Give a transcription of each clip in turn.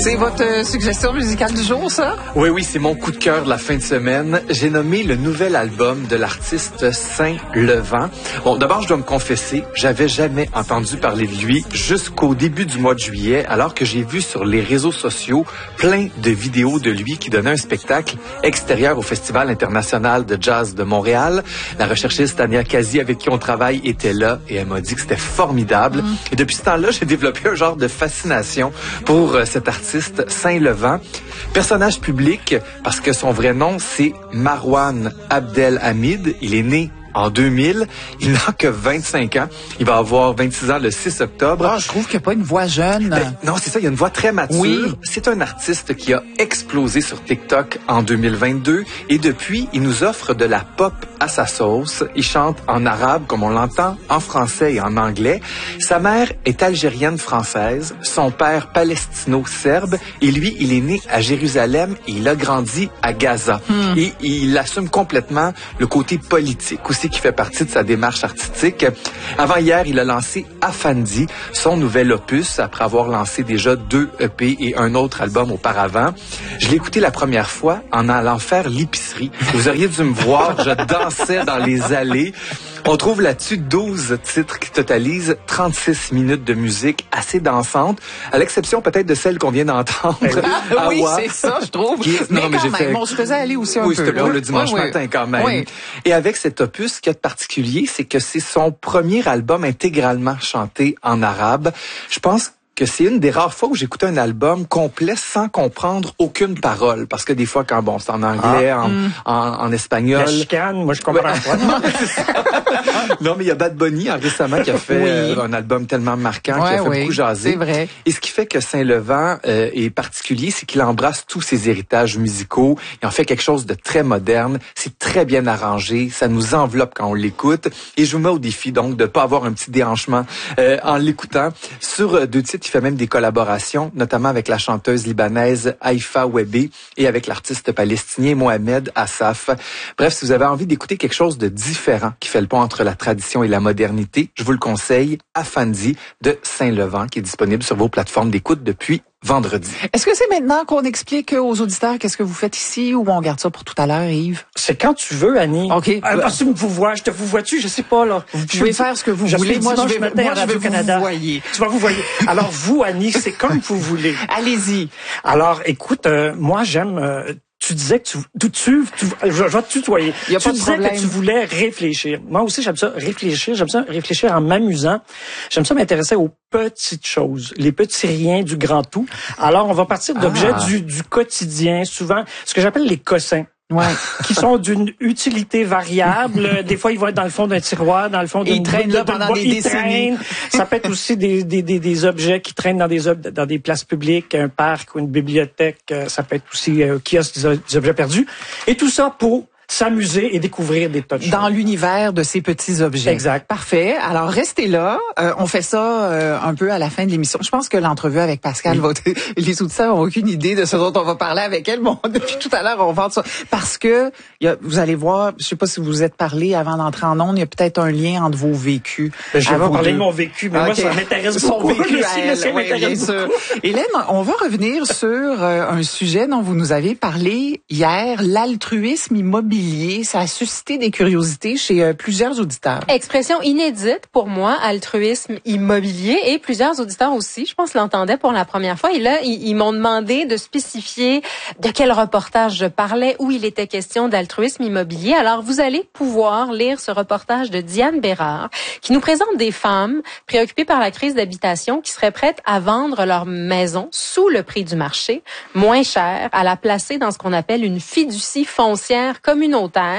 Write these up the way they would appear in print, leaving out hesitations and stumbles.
C'est votre suggestion musicale du jour, ça? Oui, c'est mon coup de cœur de la fin de semaine. J'ai nommé le nouvel album de l'artiste Saint-Levant. Bon, d'abord, je dois me confesser, j'avais jamais entendu parler de lui jusqu'au début du mois de juillet, alors que j'ai vu sur les réseaux sociaux plein de vidéos de lui qui donnait un spectacle extérieur au Festival international de jazz de Montréal. La recherchiste Tania Kazi, avec qui on travaille, était là et elle m'a dit que c'était formidable. Et depuis ce temps-là, j'ai développé un genre de fascination pour cet artiste Saint-Levant. Personnage public, parce que son vrai nom, c'est Marwan Abdelhamid. Il est né en 2000. Il n'a que 25 ans. Il va avoir 26 ans le 6 octobre. Ah, je trouve qu'il n'y a pas une voix jeune. Non, c'est ça. Il y a une voix très mature. Oui. C'est un artiste qui a explosé sur TikTok en 2022. Et depuis, il nous offre de la pop à sa sauce. Il chante en arabe, comme on l'entend, en français et en anglais. Sa mère est algérienne-française. Son père palestino-serbe. Et lui, il est né à Jérusalem et il a grandi à Gaza. Et il assume complètement le côté politique aussi, qui fait partie de sa démarche artistique. Avant hier, il a lancé Afandi, son nouvel opus, après avoir lancé déjà 2 EP et un autre album auparavant. Je l'ai écouté la première fois en allant faire l'épicerie. Vous auriez dû me voir, je dansais dans les allées. On trouve là-dessus 12 titres qui totalisent 36 minutes de musique assez dansante, à l'exception peut-être de celle qu'on vient d'entendre. Oui, c'est ça, je trouve. Mais quand même, on se faisait aller aussi un peu. Oui, c'était pour le dimanche matin quand même. Oui. Et avec cet opus, ce qu'il y a de particulier, c'est que c'est son premier album intégralement chanté en arabe. Je pense que c'est une des rares fois où j'écoutais un album complet sans comprendre aucune parole. Parce que des fois, quand c'est en anglais, en espagnol... La chicane, moi je comprends pas. Non, mais il y a Bad Bunny récemment qui a fait un album tellement marquant, qui a fait beaucoup jaser. C'est vrai. Et ce qui fait que Saint-Levant est particulier, c'est qu'il embrasse tous ses héritages musicaux. Il en fait quelque chose de très moderne. C'est très bien arrangé. Ça nous enveloppe quand on l'écoute. Et je vous mets au défi, donc, de pas avoir un petit déhanchement en l'écoutant. Sur 2 titres, il fait même des collaborations, notamment avec la chanteuse libanaise Haïfa Webé et avec l'artiste palestinien Mohamed Assaf. Bref, si vous avez envie d'écouter quelque chose de différent qui fait le pont entre la tradition et la modernité, je vous le conseille, Afandi de Saint-Levant, qui est disponible sur vos plateformes d'écoute depuis vendredi. Est-ce que c'est maintenant qu'on explique aux auditeurs qu'est-ce que vous faites ici ou on garde ça pour tout à l'heure, Yves? C'est quand tu veux, Annie. OK. Parce que vous vois, je te vous vois-tu, je sais pas, là. Vous pouvez faire ce que vous voulez. Moi, je vais vous voyer. Tu vas vous voyer. Alors, vous, Annie, c'est comme vous voulez. Allez-y. Alors, écoute, moi, j'aime... tu disais que je vais te tutoyer. Y a tu pas de disais problème. que tu voulais réfléchir. Moi aussi, j'aime ça réfléchir en m'amusant. J'aime ça m'intéresser aux petites choses, les petits riens du grand tout. Alors, on va partir d'objets du quotidien, souvent, ce que j'appelle les cossins. Ouais. Qui sont d'une utilité variable. Des fois, ils vont être dans le fond d'un tiroir, dans le fond d'une... Ils traînent là pendant des décennies. Ça peut être aussi des objets qui traînent dans des places publiques, un parc ou une bibliothèque. Ça peut être aussi kiosque des objets perdus. Et tout ça pour s'amuser et découvrir des tas de choses. Dans l'univers de ces petits objets. Exact. Parfait. Alors, restez là. On fait ça un peu à la fin de l'émission. Je pense que l'entrevue avec Pascal les auditeurs n'ont aucune idée de ce dont on va parler avec elle. Bon, depuis tout à l'heure, on va ça. Parce que, vous allez voir, je sais pas si vous vous êtes parlé avant d'entrer en onde, il y a peut-être un lien entre vos vécus. Je vais pas parler de mon vécu, mais moi, ça m'intéresse beaucoup. Son vécu à elle, oui, bien sûr. Hélène, on va revenir sur un sujet dont vous nous avez parlé hier, l'altruisme immobilier. Ça a suscité des curiosités chez plusieurs auditeurs. Expression inédite pour moi, altruisme immobilier, et plusieurs auditeurs aussi, je pense, l'entendaient pour la première fois. Et là, ils m'ont demandé de spécifier de quel reportage je parlais, où il était question d'altruisme immobilier. Alors, vous allez pouvoir lire ce reportage de Diane Bérard, qui nous présente des femmes préoccupées par la crise d'habitation qui seraient prêtes à vendre leur maison sous le prix du marché, moins cher, à la placer dans ce qu'on appelle une fiducie foncière communautaire,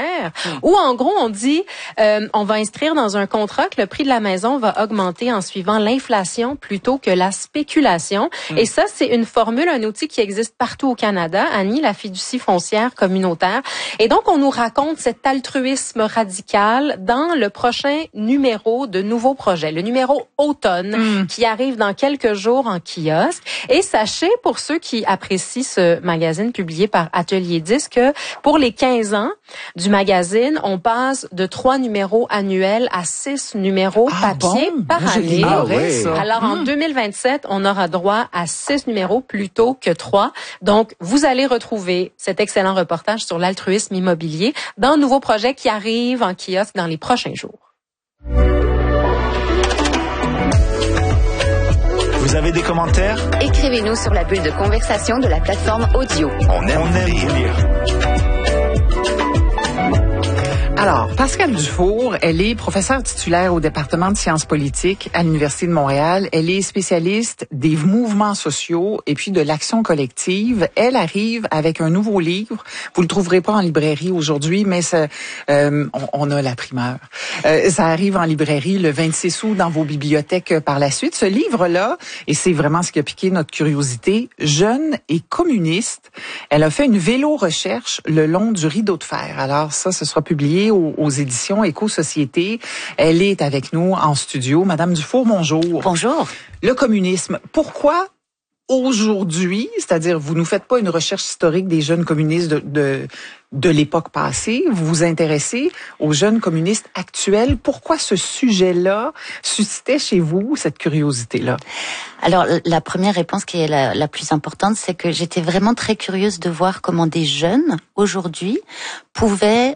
où en gros on dit on va inscrire dans un contrat que le prix de la maison va augmenter en suivant l'inflation plutôt que la spéculation. Et ça, c'est une formule, un outil qui existe partout au Canada, Annie, la fiducie foncière communautaire. Et donc on nous raconte cet altruisme radical dans le prochain numéro de Nouveau Projet, le numéro automne qui arrive dans quelques jours en kiosque. Et sachez, pour ceux qui apprécient ce magazine publié par Atelier 10, que pour les 15 ans, du magazine. On passe de 3 numéros annuels à 6 numéros papier par année. Alors, en 2027, on aura droit à 6 numéros plutôt que 3. Donc, vous allez retrouver cet excellent reportage sur l'altruisme immobilier dans un nouveau projet qui arrive en kiosque dans les prochains jours. Vous avez des commentaires? Écrivez-nous sur la bulle de conversation de la plateforme audio. On aime vous lire. Alors, Pascale Dufour, elle est professeure titulaire au département de sciences politiques à l'Université de Montréal. Elle est spécialiste des mouvements sociaux et puis de l'action collective. Elle arrive avec un nouveau livre. Vous le trouverez pas en librairie aujourd'hui, mais ça, on a la primeur. Ça arrive en librairie le 26 août dans vos bibliothèques par la suite. Ce livre-là, et c'est vraiment ce qui a piqué notre curiosité, Jeune et communiste. Elle a fait une vélo-recherche le long du rideau de fer. Alors ça, ce sera publié aux éditions Éco-Société. Elle est avec nous en studio. Madame Dufour, bonjour. Bonjour. Le communisme, pourquoi aujourd'hui, c'est-à-dire vous nous faites pas une recherche historique des jeunes communistes de l'époque passée, vous vous intéressez aux jeunes communistes actuels. Pourquoi ce sujet-là suscitait chez vous cette curiosité-là? Alors, la première réponse qui est la plus importante, c'est que j'étais vraiment très curieuse de voir comment des jeunes, aujourd'hui, pouvaient